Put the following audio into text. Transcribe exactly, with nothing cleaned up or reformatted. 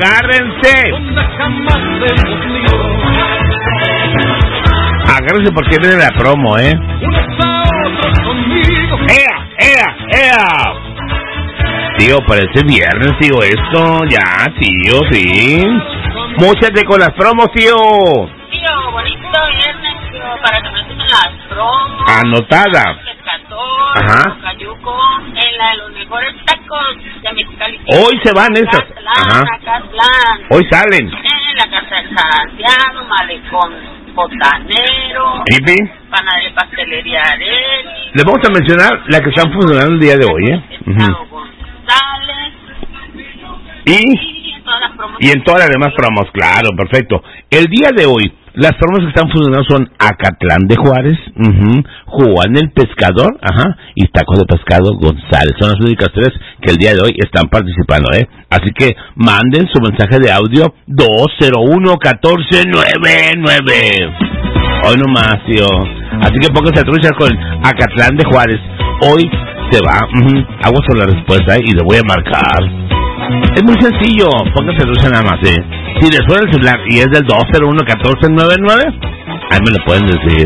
agárrense. Agárrense porque viene la promo, ¿eh? ¡Ea, ea, ea! Tío, parece viernes, tío, esto. Ya, tío, sí. Móchate con las promos, tío. Tío, bonito viernes, tío, para que me tomen las promos. Anotada. Pescador, Ajá. Cayuco, en la de los mejores tacos de Mexicali. Hoy se van esas. Acatlán, Ajá. Acatlán. Hoy salen. En la casa de Santiago, Malecón Botanero. ¿Pipi? Panadería y Pastelería Areli. Les vamos a mencionar la que están funcionando el día de hoy, ¿eh? Estado González. Y... Y en todas las promos. Y en todas las demás promos, claro, perfecto. El día de hoy, las promos que están funcionando son Acatlán de Juárez, uh-huh, Juan el Pescador, ajá, y Tacos de Pescado González. Son las únicas tres que el día de hoy están participando, ¿eh? Así que manden su mensaje de audio dos cero uno, uno cuatro nueve nueve. Hoy nomás, tío. Así que pónganse a truchar con Acatlán de Juárez. Hoy se va, uh-huh, hago sobre la respuesta, ¿eh? Y le voy a marcar. Es muy sencillo, póngase dulce nada más, ¿eh? Si le suena el celular y es del dos cero uno, uno cuatro nueve nueve, ahí me lo pueden decir.